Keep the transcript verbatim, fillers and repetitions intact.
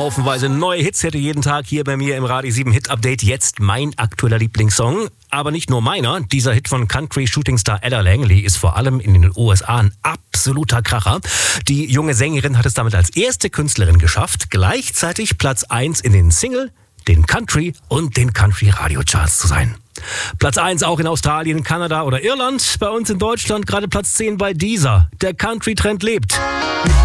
haufenweise neue Hits hätte jeden Tag hier bei mir im Radio sieben Hit Update. Jetzt mein aktueller Lieblingssong. Aber nicht nur meiner. Dieser Hit von Country-Shootingstar Ella Langley ist vor allem in den U S A ein absoluter Kracher. Die junge Sängerin hat es damit als erste Künstlerin geschafft, gleichzeitig Platz eins in den Single, den Country und den Country-Radio-Charts zu sein. Platz eins auch in Australien, Kanada oder Irland. Bei uns in Deutschland gerade Platz zehn bei Deezer. Der Country-Trend lebt.